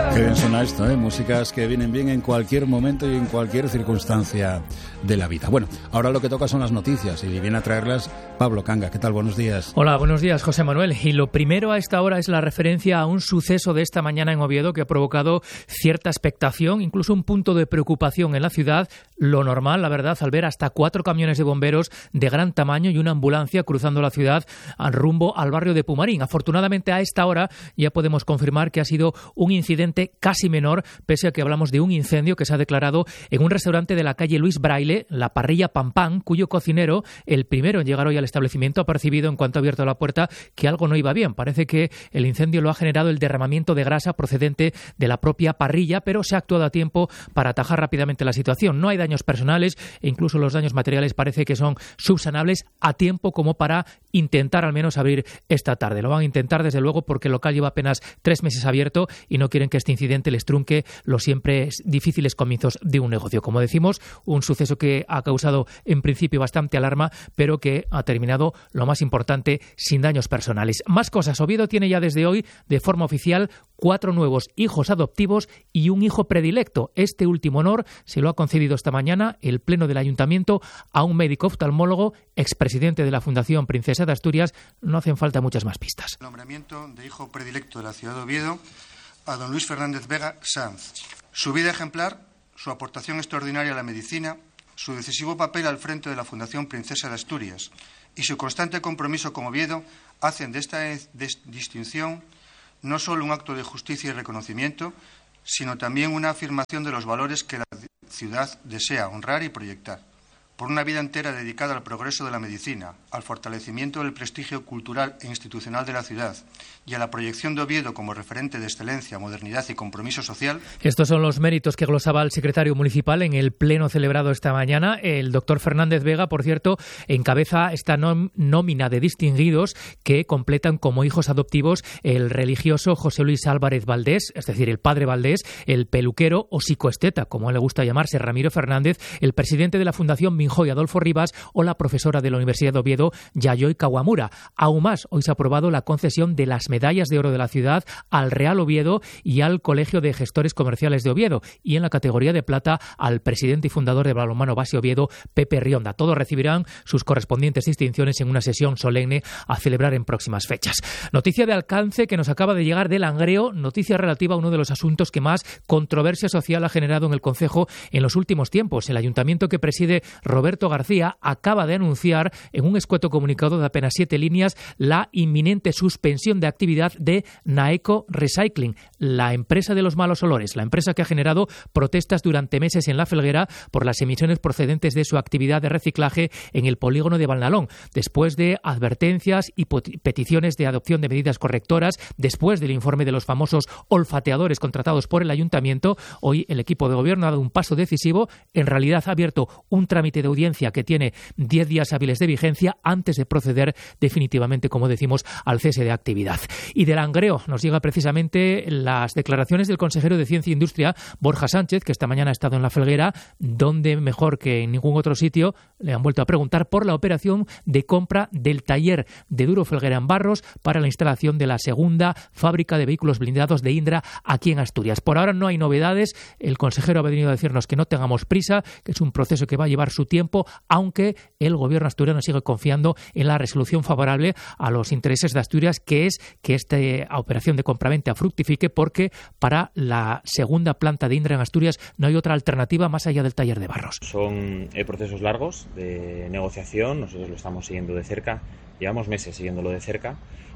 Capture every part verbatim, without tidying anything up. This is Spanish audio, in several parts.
Qué bien suena esto, ¿eh? Músicas que vienen bien en cualquier momento y en cualquier circunstancia de la vida. Bueno, ahora lo que toca son las noticias y viene a traerlas Pablo Canga. ¿Qué tal? Buenos días. Hola, buenos días, José Manuel. Y lo primero a esta hora es la referencia a un suceso de esta mañana en Oviedo que ha provocado cierta expectación, incluso un punto de preocupación en la ciudad. Lo normal, la verdad, al ver hasta cuatro camiones de bomberos de gran tamaño y una ambulancia cruzando la ciudad al rumbo al barrio de Pumarín. Afortunadamente, a esta hora ya podemos confirmar que ha sido un incidente casi menor, pese a que hablamos de un incendio que se ha declarado en un restaurante de la calle Luis Braille, la parrilla Pam Pam, cuyo cocinero, el primero en llegar hoy al establecimiento, ha percibido en cuanto ha abierto la puerta que algo no iba bien. Parece que el incendio lo ha generado el derramamiento de grasa procedente de la propia parrilla, pero se ha actuado a tiempo para atajar rápidamente la situación. No hay daños personales e incluso los daños materiales parece que son subsanables a tiempo como para intentar al menos abrir esta tarde. Lo van a intentar desde luego porque el local lleva apenas tres meses abierto y no quieren que este incidente les trunque los siempre difíciles comienzos de un negocio. Como decimos, un suceso que ha causado en principio bastante alarma, pero que ha terminado, lo más importante, sin daños personales. Más cosas. Oviedo tiene ya desde hoy, de forma oficial, cuatro nuevos hijos adoptivos y un hijo predilecto. Este último honor se lo ha concedido esta mañana el Pleno del Ayuntamiento a un médico oftalmólogo, expresidente de la Fundación Princesa de Asturias. No hacen falta muchas más pistas. El nombramiento de hijo predilecto de la ciudad de Oviedo a don Luis Fernández Vega Sanz. Su vida ejemplar, su aportación extraordinaria a la medicina, su decisivo papel al frente de la Fundación Princesa de Asturias y su constante compromiso con Oviedo hacen de esta distinción no solo un acto de justicia y reconocimiento, sino también una afirmación de los valores que la ciudad desea honrar y proyectar. Por una vida entera dedicada al progreso de la medicina, al fortalecimiento del prestigio cultural e institucional de la ciudad y a la proyección de Oviedo como referente de excelencia, modernidad y compromiso social. Estos son los méritos que glosaba el secretario municipal en el pleno celebrado esta mañana. El doctor Fernández Vega, por cierto, encabeza esta nómina de distinguidos que completan como hijos adoptivos el religioso José Luis Álvarez Valdés, es decir, el padre Valdés, el peluquero o psicoesteta, como le gusta llamarse, Ramiro Fernández, el presidente de la Fundación Minjoy, Adolfo Rivas, o la profesora de la Universidad de Oviedo, Yayoi Kawamura. Aún más, hoy se ha aprobado la concesión de las medallas de oro de la ciudad al Real Oviedo y al Colegio de Gestores Comerciales de Oviedo, y en la categoría de plata al presidente y fundador de Balonmano Base Oviedo, Pepe Rionda. Todos recibirán sus correspondientes distinciones en una sesión solemne a celebrar en próximas fechas. Noticia de alcance que nos acaba de llegar de Langreo, noticia relativa a uno de los asuntos que más controversia social ha generado en el concejo en los últimos tiempos. El ayuntamiento que preside Roberto García acaba de anunciar en un escueto comunicado de apenas siete líneas la inminente suspensión de actividad de Naeco Recycling, la empresa de los malos olores, la empresa que ha generado protestas durante meses en La Felguera por las emisiones procedentes de su actividad de reciclaje en el polígono de Valnalón. Después de advertencias y peticiones de adopción de medidas correctoras, después del informe de los famosos olfateadores contratados por el ayuntamiento, hoy el equipo de gobierno ha dado un paso decisivo. En realidad ha abierto un trámite de audiencia que tiene diez días hábiles de vigencia antes de proceder definitivamente, como decimos, al cese de actividad. Y de Langreo nos llega precisamente las declaraciones del consejero de Ciencia e Industria, Borja Sánchez, que esta mañana ha estado en La Felguera, donde mejor que en ningún otro sitio le han vuelto a preguntar por la operación de compra del taller de Duro Felguera en Barros para la instalación de la segunda fábrica de vehículos blindados de Indra aquí en Asturias. Por ahora no hay novedades. El consejero ha venido a decirnos que no tengamos prisa, que es un proceso que va a llevar su tiempo, aunque el gobierno asturiano sigue confiando en la resolución favorable a los intereses de Asturias, que es que esta operación de compraventa fructifique, porque para la segunda planta de Indra en Asturias no hay otra alternativa más allá del taller de Barros. Son eh, procesos largos de negociación, nosotros lo estamos siguiendo de cerca, llevamos meses siguiéndolo de cerca.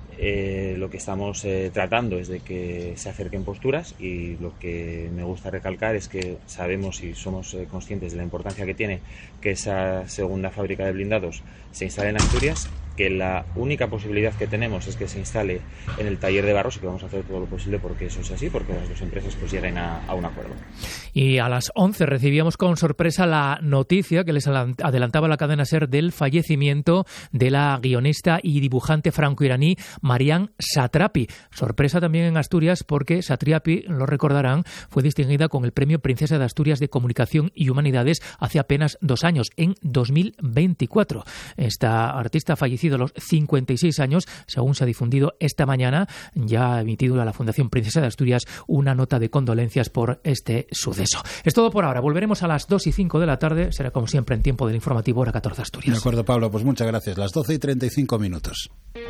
Eh, lo que estamos eh, tratando es de que se acerquen posturas, y lo que me gusta recalcar es que sabemos y somos eh, conscientes de la importancia que tiene que esa segunda fábrica de blindados se instale en Asturias, que la única posibilidad que tenemos es que se instale en el taller de Barros y que vamos a hacer todo lo posible porque eso sea así, porque las dos empresas pues lleguen a, a un acuerdo. Y a las once recibíamos con sorpresa la noticia que les adelantaba la cadena SER del fallecimiento de la guionista y dibujante franco-iraní Marian Satrapi. Sorpresa también en Asturias porque Satrapi, lo recordarán, fue distinguida con el Premio Princesa de Asturias de Comunicación y Humanidades hace apenas dos años, en dos mil veinticuatro. Esta artista falleció fallecido a los cincuenta y seis años, según se ha difundido esta mañana. Ya ha emitido a la Fundación Princesa de Asturias una nota de condolencias por este suceso. Es todo por ahora. Volveremos a las dos y cinco de la tarde. Será como siempre en tiempo del informativo hora catorce Asturias. De acuerdo, Pablo. Pues muchas gracias. Las doce y treinta y cinco minutos.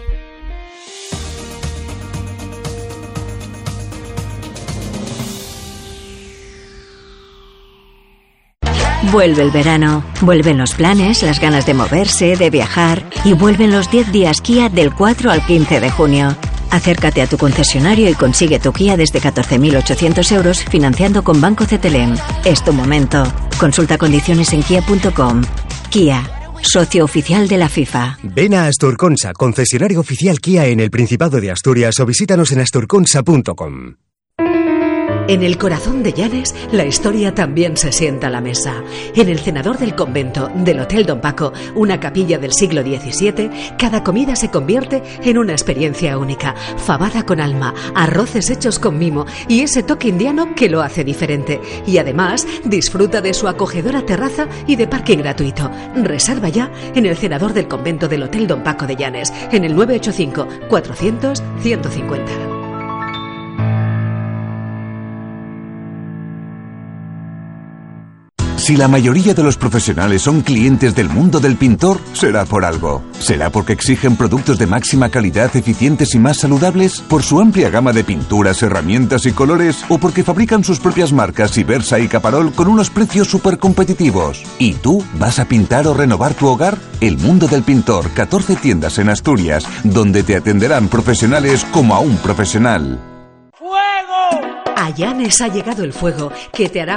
Vuelve el verano, vuelven los planes, las ganas de moverse, de viajar y vuelven los diez días Kia del cuatro al quince de junio. Acércate a tu concesionario y consigue tu Kia desde catorce mil ochocientos euros financiando con Banco C T L M. Es tu momento. Consulta condiciones en kia punto com. Kia, socio oficial de la FIFA. Ven a Asturconsa, concesionario oficial Kia en el Principado de Asturias, o visítanos en asturconsa punto com. En el corazón de Llanes, la historia también se sienta a la mesa. En el cenador del convento del Hotel Don Paco, una capilla del siglo diecisiete, cada comida se convierte en una experiencia única. Fabada con alma, arroces hechos con mimo y ese toque indiano que lo hace diferente. Y además, disfruta de su acogedora terraza y de parking gratuito. Reserva ya en el cenador del convento del Hotel Don Paco de Llanes, en el nueve ocho cinco, cuatrocientos, ciento cincuenta. Si la mayoría de los profesionales son clientes del mundo del pintor, será por algo. ¿Será porque exigen productos de máxima calidad, eficientes y más saludables? ¿Por su amplia gama de pinturas, herramientas y colores? ¿O porque fabrican sus propias marcas Ibersa y Caparol con unos precios súper competitivos? ¿Y tú vas a pintar o renovar tu hogar? El mundo del pintor, catorce tiendas en Asturias, donde te atenderán profesionales como a un profesional. A Llanes ha llegado el fuego que te hará